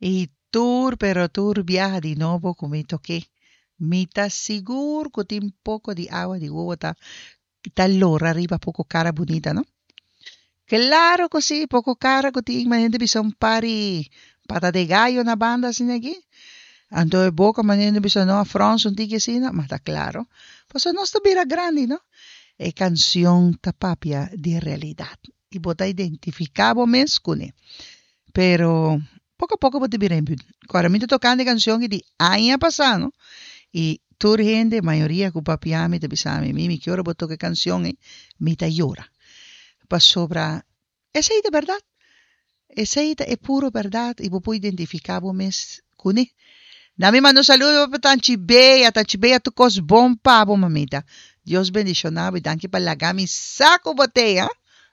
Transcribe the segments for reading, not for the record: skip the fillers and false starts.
Y tour, pero tour viaja de nuevo como me toqué. Me está seguro que tiene un poco de agua de huevo, está lora arriba, poco cara bonita, ¿no? Claro que sí, poco cara que tiene, imagínate, bisa un pari pata de gallo na banda assim aqui. Ando de boca, imagínate, bisa no a France un tique assim, mas está claro. Pues no está bira grande, ¿no? É canção tapapia de realidade. E bota identificava mesmo com ele. Pero pouco a pouco vou te virando. Agora, me tocando canção que de ano passado, e toda gente, a maioria que papiame, te bisame, me que ora botou que canção, me ta llora. Para sobra, essa aí de verdade. Essa aí é puro verdade. E vou identificar mesmo com ele. Dame mando saludo para Tanchi Bea, tu cos bom pavo, mamita. Dios bendicionado y danke para la gami saco botella.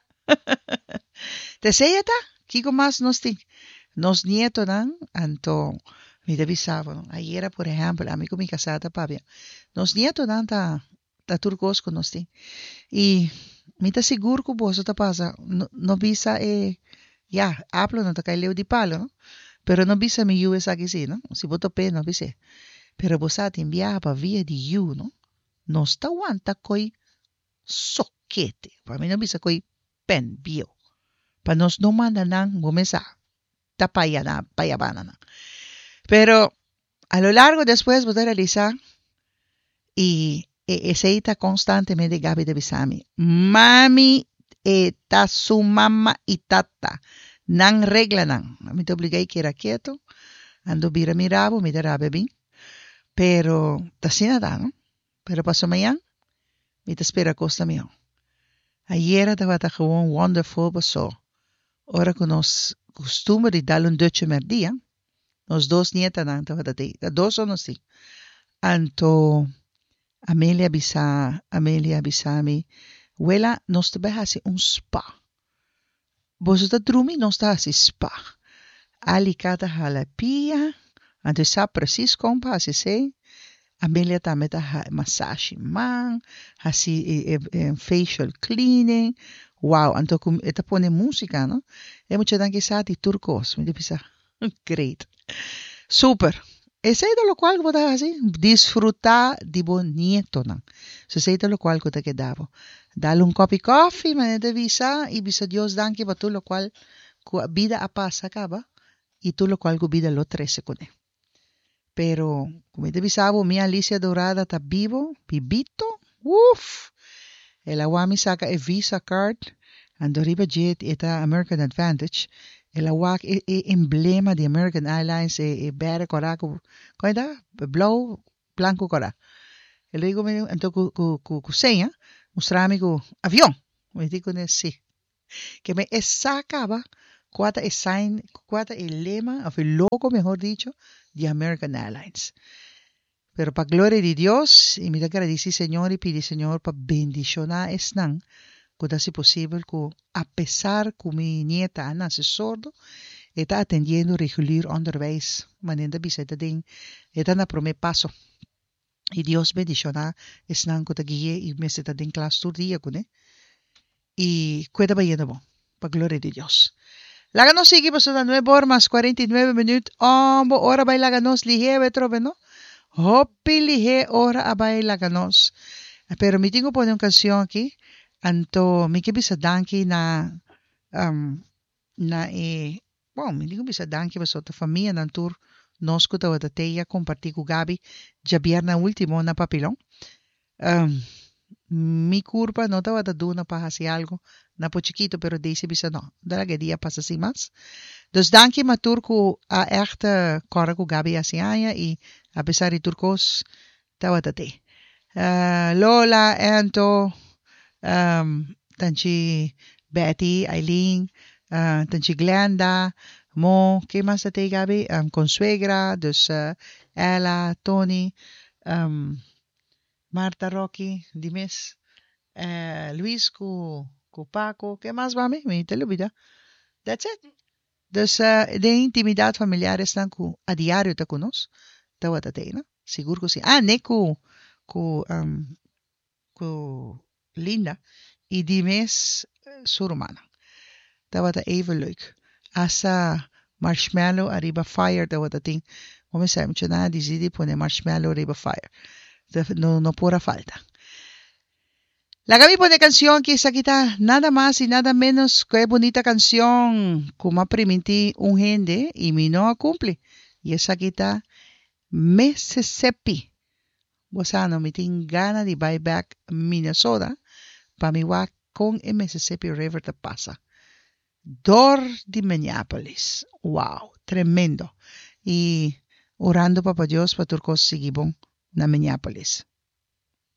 Te sei ta? Kiko más nos nieto dan, anto, mi devisavo, no? Ayer, por ejemplo, amigo mi casada, pavia. Nos nieto dan ta turcos con nos Y mi te seguro que vos te pasa, no visa ya, hablo no te cae leo di palo, ¿no? Pero no visa mi US aquí sí, ¿no? Si voto pe, no vise. Pero vos te enviaba pa via di you, ¿no? No está aguanta coi soquete. Para mí no visa coi pen bio. Pa nos no manda nang bumesa. Tapaya na, payabana na. Pero a lo largo después voy a realizar y esa constantemente Gaby de Bisami. Mami eta su mamá y tata. Nan regla nan. A mí te obligué que era quieto. Ando vira mirabo, mi derabe bien. Pero ta sin nada, ¿no? Pero pasó mañana, mi te espera costa mío. Ayer estaba gewoon wonderful pasó. Ora que nos costumbre de darle un dutje mer día. Nos dos nietas dan estaba de dos o no sí. Anto Amelia Bisami, Wela nos te hace un spa. Vosotros drumi nos te hace spa. Alicata jalapia. Anto sabe precies compa, así se. Amelia também tá massagem man, assim facial cleaning. Wow, então esta põe música, não? É muito que sabe turcos, me diz, great, super. Esse é do qual vou dar assim, desfrutar de bonito, não? Se é do qual que te quedava. Dá-lhe um copo de coffee, mas de visa e visa Deus danke para tu lo qual a vida a passa acaba e tu lo qual a vida lo 13 com ele. Pero, como te avisaba, mi Alicia Dorada está vivo, vivito. Uf! El agua saca el Visa Card. Ando arriba jet eta American Advantage. El agua es emblema de American Airlines. Verde coraco. ¿Cómo está? Blauw, blanco cora. El digo, entonces, ku senha, mostrarme ku avión. Me digo, sí. Que me sacaba cuata el sign, cuata el lema, o el logo, mejor dicho, de American Airlines. Pero para gloria de Dios, y me agradeci, Señor, y pidi, Señor, para bendicionar esnan, que si posible, que a pesar que mi nieta Ana se sordo, está atendiendo regular onderwijs, manenda bisita ding, está na primer paso. Y Dios bendiciona esnan que te guíe y me se está den clase todo día con y cuida bien, para gloria de Dios. Laganos sigue pues una 9 horas más 49 minutos. Hora by laganos lihe betrobe, ¿no? Hopi lihe hora abay laganos. Pero me tengo poner una canción aquí. Anto, me que bisa danki bueno, me tengo bisa danki pues otra familia na tour nos ko tawa tateya compartir con Gabi ya viernes último na papilón. Mi curva no estaba dando para hacer algo, na po chiquito, pero deze bisa no. Dalaga dia passa assim mais. Dus danke maar turco a echte kora ku Gabi asiaya e apesar de turcos tawa tate. Lola, Anto, tanchi Betty, Eileen, tanchi Glenda, Mo, que más tate Gabi? Consuegra, dus Ella, Tony, Marta Rocky, Dimes, Luis cu Paco, ¿qué más va a mí? Me te lo olvida. That's it. Dus de intimidad familiar están a diario te conos. Te voy a decir, ¿no? Seguro que sí. Ne cu Linda. Y Dimes su hermana. Dat was even leuk. Asa marshmallow arriba fire de watating. Como sabe, mucho nada decide poner marshmallow arriba fire. No pura falta. La Gaby pone canción que esa quita nada más y nada menos que bonita canción. Como permití un gente y mi no cumple. Y esa quita Mississippi. Bosano, me tiene ganas de buy back Minnesota. Para mi wa con el Mississippi River te pasa. Dor de Minneapolis. Wow, tremendo. Y orando, papá Dios, para turcos seguimos na Minneapolis.